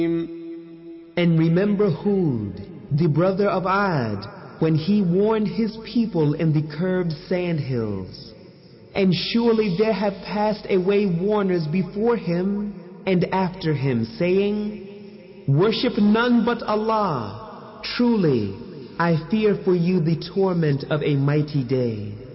And remember Hud, the brother of Ad, when he warned his people in the curved sandhills. And surely there have passed away warners before him and after him, saying, worship none but Allah. Truly, I fear for you the torment of a mighty day.